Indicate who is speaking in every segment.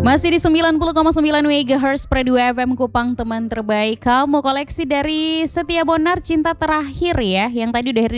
Speaker 1: Masih di 90,9 MHz Pre 2 FM Kupang, teman terbaik kamu. Koleksi dari Setia Bonar, Cinta Terakhir ya, yang tadi udah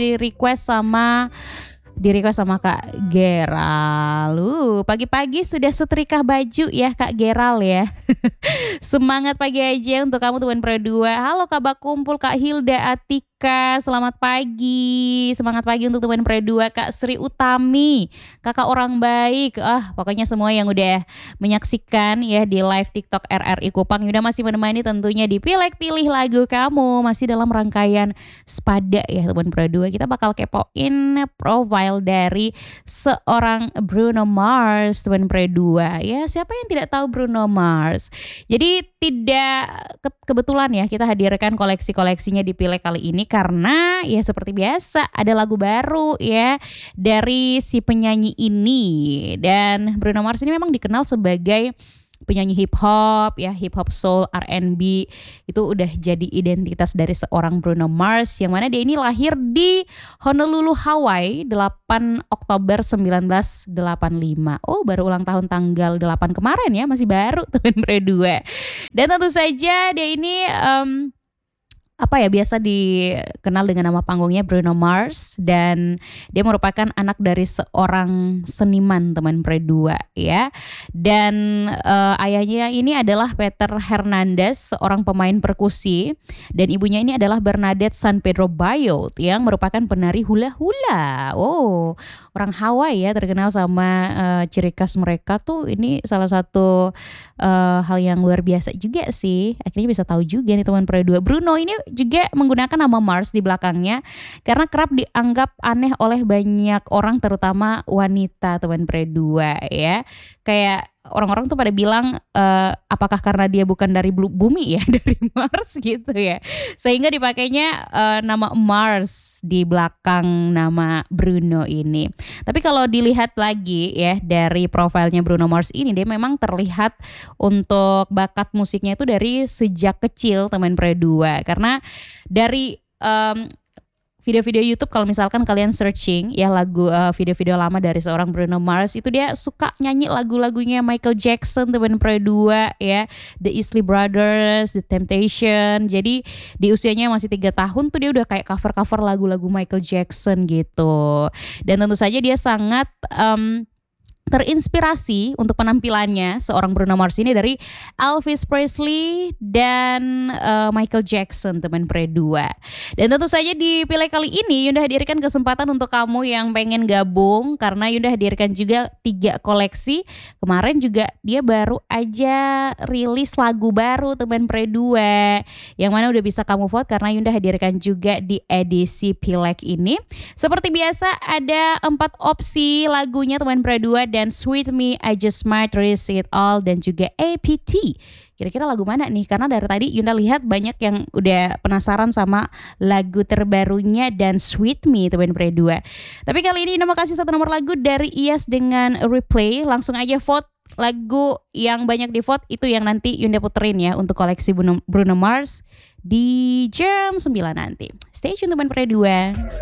Speaker 1: di request sama Kak Geral. Pagi-pagi sudah setrika baju ya Kak Geral ya. Semangat pagi aja untuk kamu teman Pre 2. Halo Kak Kumpul, Kak Hilda Atika, selamat pagi. Semangat pagi untuk teman Pre 2, Kak Sri Utami, Kakak orang baik. Pokoknya semua yang udah menyaksikan ya di live TikTok RRI Kupang, udah masih menemani tentunya di Pilih Lagu Kamu. Masih dalam rangkaian Spada ya teman Pre 2. Kita bakal kepoin profile dari seorang Bruno Mars teman Pre 2. Ya, siapa yang tidak tahu Bruno Mars? Jadi tidak kebetulan ya kita hadirkan koleksi-koleksinya di Pilih kali ini karena ya seperti biasa ada lagu baru ya dari si penyanyi ini. Dan Bruno Mars ini memang dikenal sebagai penyanyi hip hop ya, hip hop soul, R&B. Itu udah jadi identitas dari seorang Bruno Mars, yang mana dia ini lahir di Honolulu, Hawaii 8 Oktober 1985. Baru ulang tahun tanggal 8 kemarin ya, masih baru teman Pre 2. Dan tentu saja dia ini biasa dikenal dengan nama panggungnya Bruno Mars, dan dia merupakan anak dari seorang seniman teman Pre 2 ya. Dan ayahnya ini adalah Peter Hernandez, seorang pemain perkusi, dan ibunya ini adalah Bernadette San Pedro Bayot yang merupakan penari hula-hula. Orang Hawaii ya, terkenal sama ciri khas mereka tuh. Ini salah satu hal yang luar biasa juga sih. Akhirnya bisa tahu juga nih teman Pre 2. Bruno ini juga menggunakan nama Mars di belakangnya karena kerap dianggap aneh oleh banyak orang, terutama wanita teman Pre 2 ya. Kayak orang-orang tuh pada bilang apakah karena dia bukan dari bumi ya, dari Mars gitu ya, sehingga dipakainya nama Mars di belakang nama Bruno ini. Tapi kalau dilihat lagi ya dari profilnya Bruno Mars ini, dia memang terlihat untuk bakat musiknya itu dari sejak kecil teman Pre 2, karena dari video-video YouTube, kalau misalkan kalian searching ya lagu video-video lama dari seorang Bruno Mars, itu dia suka nyanyi lagu-lagunya Michael Jackson teman Pre 2 ya, The Isley Brothers, The Temptation. Jadi di usianya masih 3 tahun tuh dia udah kayak cover-cover lagu-lagu Michael Jackson gitu. Dan tentu saja dia sangat terinspirasi untuk penampilannya seorang Bruno Mars ini dari Elvis Presley dan Michael Jackson teman Pre 2. Dan tentu saja di Pilih kali ini Yunda hadirkan kesempatan untuk kamu yang pengen gabung, karena Yunda hadirkan juga 3 koleksi. Kemarin juga dia baru aja rilis lagu baru teman Pre 2, yang mana udah bisa kamu vote karena Yunda hadirkan juga di edisi Pilek ini. Seperti biasa ada 4 opsi lagunya teman Pre 2, dan Sweet Me, I Just Might Risk It All, dan juga APT. Kira-kira lagu mana nih? Karena dari tadi Yunda lihat banyak yang udah penasaran sama lagu terbarunya dan Sweet Me teman Pre 2. Tapi kali ini Yunda mau kasih 1 nomor lagu dari Iyas dengan Replay. Langsung aja vote lagu yang banyak di vote, itu yang nanti Yunda puterin ya untuk koleksi Bruno Mars di jam 9 nanti. Stay tune teman Pre 2.